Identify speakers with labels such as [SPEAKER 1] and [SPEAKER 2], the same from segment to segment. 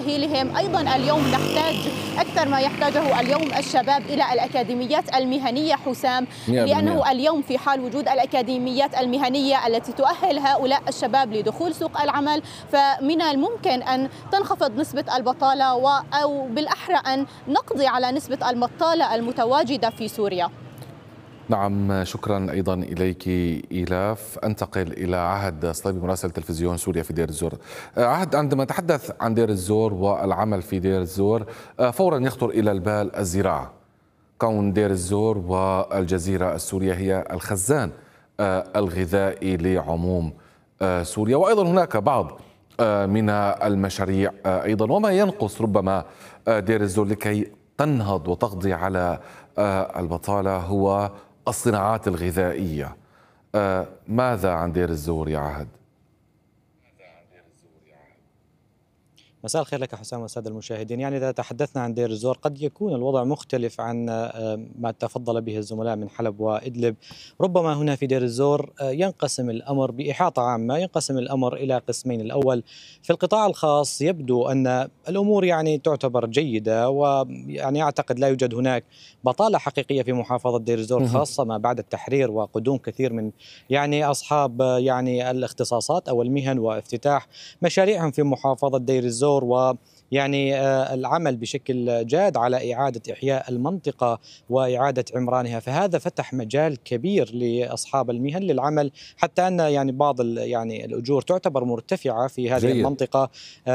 [SPEAKER 1] تأهيلهم. أيضا اليوم نحتاج أكثر ما يحتاجه اليوم الشباب إلى الأكاديميات المهنية حسام، لأنه اليوم في حال وجود الأكاديميات المهنية التي تؤهل هؤلاء الشباب لدخول سوق العمل، فمن الممكن أن تنخفض نسبة البطالة أو بالأحرى أن نقضي على نسبة البطالة المتواجدة في سوريا.
[SPEAKER 2] نعم، شكرا أيضا إليك إيلاف. أنتقل إلى عهد صليبي مراسل تلفزيون سوريا في دير الزور. عهد، عندما نتحدث عن دير الزور والعمل في دير الزور فورا يخطر إلى البال الزراعة، كون دير الزور والجزيرة السورية هي الخزان الغذائي لعموم سوريا، وأيضا هناك بعض من المشاريع أيضا، وما ينقص ربما دير الزور لكي تنهض وتقضي على البطالة هو الصناعات الغذائية. ماذا عن دير الزور يا عهد؟
[SPEAKER 3] مساء الخير لك حسام والسادة المشاهدين. يعني إذا تحدثنا عن دير الزور قد يكون الوضع مختلف عن ما تفضل به الزملاء من حلب وإدلب. ربما هنا في دير الزور ينقسم الأمر بإحاطة عامة، ينقسم الأمر إلى قسمين. الأول في القطاع الخاص يبدو أن الأمور يعني تعتبر جيدة، ويعني أعتقد لا يوجد هناك بطالة حقيقية في محافظة دير الزور، خاصة ما بعد التحرير وقدوم كثير من يعني أصحاب يعني الاختصاصات أو المهن وافتتاح مشاريعهم في محافظة دير الزور، ويعني العمل بشكل جاد على إعادة إحياء المنطقة وإعادة عمرانها. فهذا فتح مجال كبير لأصحاب المهن للعمل، حتى أن يعني بعض يعني الأجور تعتبر مرتفعة في هذه المنطقة،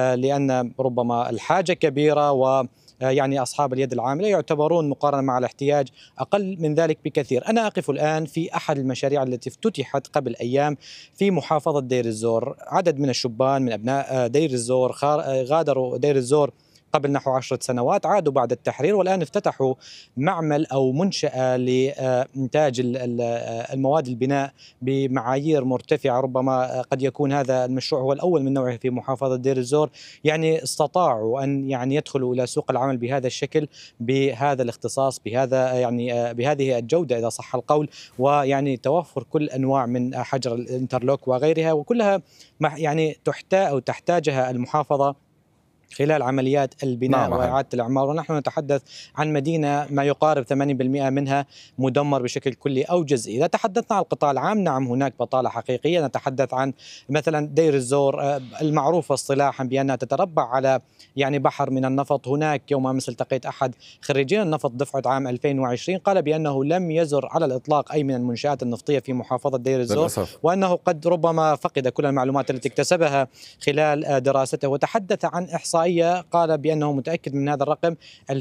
[SPEAKER 3] لأن ربما الحاجة كبيرة، و يعني أصحاب اليد العاملة يعتبرون مقارنة مع الاحتياج أقل من ذلك بكثير. أنا أقف الآن في أحد المشاريع التي افتتحت قبل أيام في محافظة دير الزور. عدد من الشبان من أبناء دير الزور غادروا دير الزور قبل نحو 10 سنوات، عادوا بعد التحرير، والآن افتتحوا معمل أو منشأة لإنتاج المواد البناء بمعايير مرتفعة. ربما قد يكون هذا المشروع هو الأول من نوعه في محافظة دير الزور. يعني استطاعوا أن يعني يدخلوا إلى سوق العمل بهذا الشكل، بهذا الاختصاص، بهذا يعني بهذه الجودة إذا صح القول، ويعني توفر كل أنواع من حجر الانترلوك وغيرها، وكلها يعني تحتاجها المحافظة خلال عمليات البناء وإعادة الإعمار. ونحن نتحدث عن مدينة ما يقارب 80% منها مدمر بشكل كلي أو جزئي. إذا تحدثنا عن القطاع العام، نعم هناك بطالة حقيقية. نتحدث عن مثلا دير الزور المعروفة اصطلاحا بأنها تتربع على يعني بحر من النفط. هناك يوم أمس التقيت أحد خريجين النفط دفعة عام 2020 قال بأنه لم يزر على الإطلاق أي من المنشآت النفطية في محافظة دير الزور، وأنه قد ربما فقد كل المعلومات التي اكتسبها خلال دراسته. وتحدث عن إحصائية قال بأنه متأكد من هذا الرقم: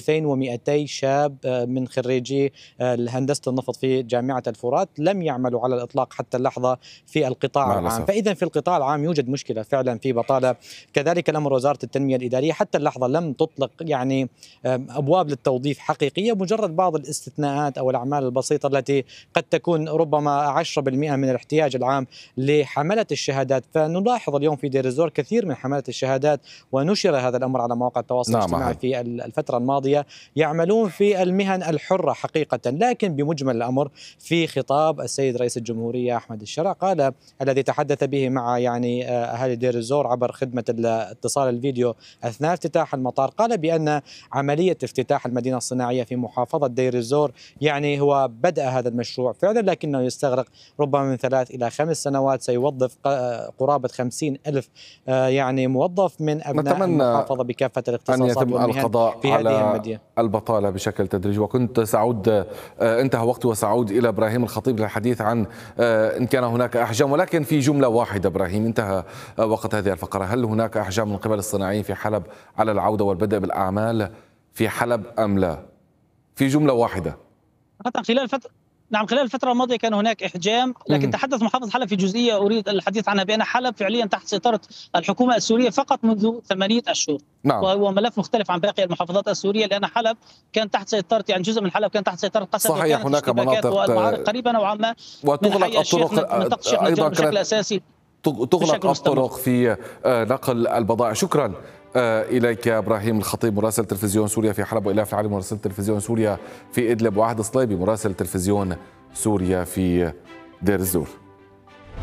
[SPEAKER 3] 2200 شاب من خريجي هندسة النفط في جامعة الفرات لم يعملوا على الإطلاق حتى اللحظة في القطاع العام. فإذا في القطاع العام يوجد مشكلة فعلا في بطالة. كذلك الأمر وزارة التنمية الإدارية حتى اللحظة لم تطلق يعني أبواب للتوظيف حقيقية، مجرد بعض الاستثناءات أو الأعمال البسيطة التي قد تكون ربما 10% من الاحتياج العام لحملة الشهادات. فنلاحظ اليوم في دير الزور كثير من حملة الشهادات، ونشر هذا الأمر على مواقع التواصل الاجتماعي في الفترة الماضية، يعملون في المهن الحرة حقيقة. لكن بمجمل الأمر في خطاب السيد رئيس الجمهورية أحمد الشرع قال الذي تحدث به مع يعني أهالي دير الزور عبر خدمة الاتصال الفيديو أثناء افتتاح المطار، قال بأن عملية افتتاح المدينة الصناعية في محافظة دير الزور يعني هو بدأ هذا المشروع فعلا، لكنه يستغرق ربما من 3 إلى 5 سنوات. سيوظف قرابة 50,000 يعني موظف من أبناء المحافظة بكافة الاختصاصات
[SPEAKER 2] أن يتم القضاء
[SPEAKER 3] في
[SPEAKER 2] على
[SPEAKER 3] هذه المدينة
[SPEAKER 2] البطالة بشكل تدريجي. وكنت سأعود، انتهى وقتي وسأعود إلى إبراهيم الخطيب للحديث عن إن كان هناك أحجام، ولكن في جملة واحدة إبراهيم، انتهى وقت هذه الفقرة. هل هناك أحجام من قبل الصناعيين في حلب على العودة والبدء بالأعمال في حلب أم لا؟ في جملة واحدة.
[SPEAKER 4] خلال الفترة الماضية كان هناك إحجام، لكن تحدث محافظ حلب في جزئية أريد الحديث عنها، بأن حلب فعليا تحت سيطرة الحكومة السورية فقط منذ 8 أشهر. وهو ملف مختلف عن باقي المحافظات السورية، لأن حلب كان تحت سيطرة، يعني جزء من حلب كان تحت سيطرة قسد.
[SPEAKER 2] صحيح، هناك مناطق
[SPEAKER 4] قريبة نوعا ما
[SPEAKER 2] وتغلق الطرق أيضا
[SPEAKER 4] بشكل أساسي،
[SPEAKER 2] تغلق الطرق في نقل البضائع. شكرا إليك يا إبراهيم الخطيب مراسل تلفزيون سوريا في حلب، وإلاف العالي مراسل تلفزيون سوريا في إدلب، وعهد صليبي مراسل تلفزيون سوريا في دير الزور.